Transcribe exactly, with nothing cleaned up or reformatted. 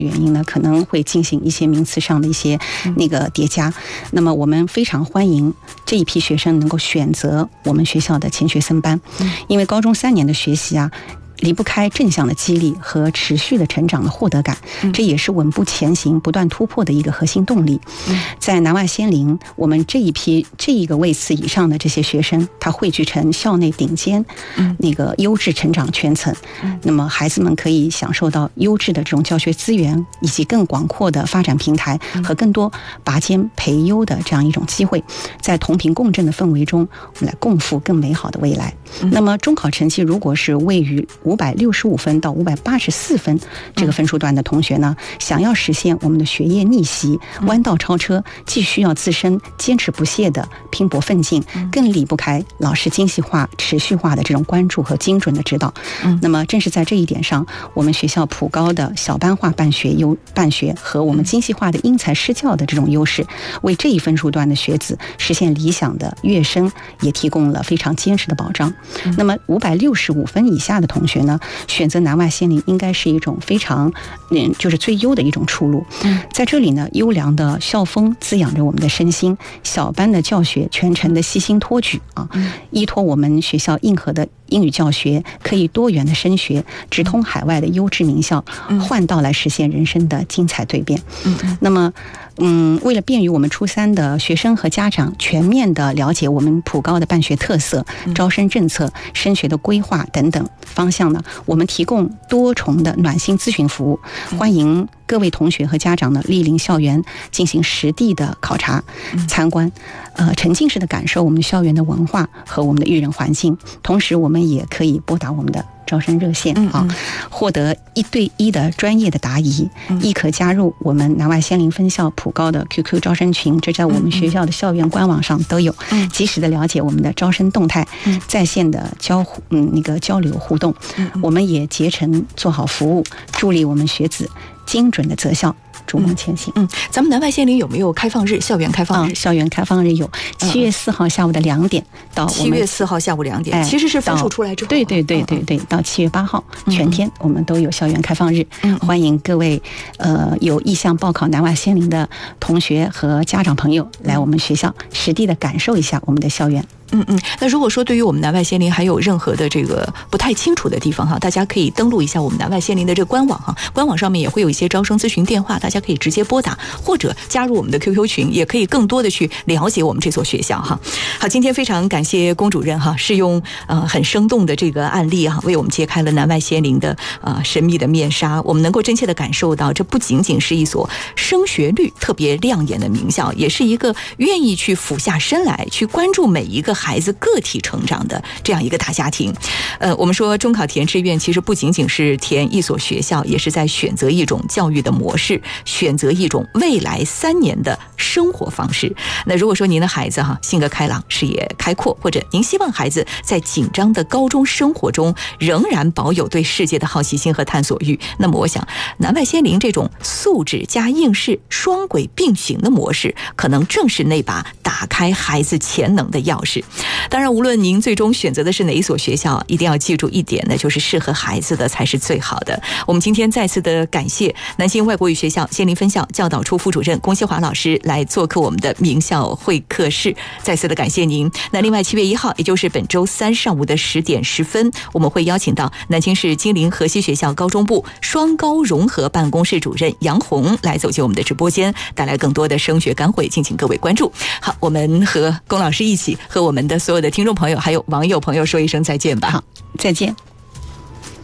原因呢，可能会进行一些名词上的一些那个叠加。那么我们非常欢迎这一批学生能够选择我们学校的钱学森班，因为高中三年的学习啊，离不开正向的激励和持续的成长的获得感，这也是稳步前行、不断突破的一个核心动力。在南外仙林，我们这一批这一个位次以上的这些学生，他汇聚成校内顶尖那个优质成长圈层。那么孩子们可以享受到优质的这种教学资源，以及更广阔的发展平台和更多拔尖培优的这样一种机会，在同频共振的氛围中，我们来共赴更美好的未来。那么中考成绩如果是位于五百六十五分到五百八十四分这个分数段的同学呢，想要实现我们的学业逆袭、弯道超车，既需要自身坚持不懈的拼搏奋进，更离不开老师精细化、持续化的这种关注和精准的指导。那么正是在这一点上，我们学校普高的小班化办学优办学和我们精细化的因材施教的这种优势，为这一分数段的学子实现理想的跃升也提供了非常坚实的保障。那么五百六十五分以下的同学呢，选择南外仙林应该是一种非常嗯，就是最优的一种出路。在这里呢，优良的校风滋养着我们的身心，小班的教学全程的悉心托举啊，依托我们学校硬核的英语教学，可以多元的升学，直通海外的优质名校，换道来实现人生的精彩蜕变。那么嗯，为了便于我们初三的学生和家长全面的了解我们普高的办学特色、招生政策、升学的规划等等方向呢，我们提供多重的暖心咨询服务，欢迎各位同学和家长呢莅临校园进行实地的考察、参观，呃，沉浸式的感受我们校园的文化和我们的育人环境。同时，我们也可以拨打我们的招生热线啊，获得一对一的专业的答疑，亦可加入我们南外仙林分校普高的 Q Q 招生群，这在我们学校的校园官网上都有，及时的了解我们的招生动态，在线的交互嗯那个交流互动，我们也竭诚做好服务，助力我们学子精准的择校，逐梦前行。 嗯，咱们南外仙林有没有开放日？校园开放日？ 嗯、校园开放日有，七月四号下午的两点到七月四号下午两点、哎，其实是分数出来之后， 对对对对对，到七月八号、嗯、全天我们都有校园开放日，嗯、欢迎各位呃有意向报考南外仙林的同学和家长朋友来我们学校实地的感受一下我们的校园。 嗯嗯，那如果说对于我们南外仙林还有任何的这个不太清楚的地方哈，大家可以登录一下我们南外仙林的这个官网哈，官网上面也会有一些招生咨询电话，大家可以直接拨打或者加入我们的 Q Q 群，也可以更多的去了解我们这所学校哈。好，今天非常感谢龚主任哈，是用呃很生动的这个案例哈，为我们揭开了南外仙林的呃神秘的面纱，我们能够真切的感受到，这不仅仅是一所升学率特别亮眼的名校，也是一个愿意去俯下身来去关注每一个孩子个体成长的这样一个大家庭。呃，我们说中考填志愿其实不仅仅是填一所学校，也是在选择一种教育的模式，选择一种未来三年的生活方式。那如果说您的孩子哈性格开朗、视野开阔，或者您希望孩子在紧张的高中生活中仍然保有对世界的好奇心和探索欲，那么我想南外仙林这种素质加应试双轨并行的模式，可能正是那把打开孩子潜能的钥匙。当然，无论您最终选择的是哪一所学校，一定要记住一点，那就是适合孩子的才是最好的。我们今天再次的感谢南京外国语学校仙林分校教导处副主任龚希华老师来做客我们的名校会客室，再次的感谢您。那另外七月一号，也就是本周三上午的十点十分，我们会邀请到南京市金陵河西学校高中部双高融合办公室主任杨红来走进我们的直播间，带来更多的升学感会，敬请各位关注。好，我们和龚老师一起和我们的所有的听众朋友还有网友朋友说一声再见吧。 好，再见。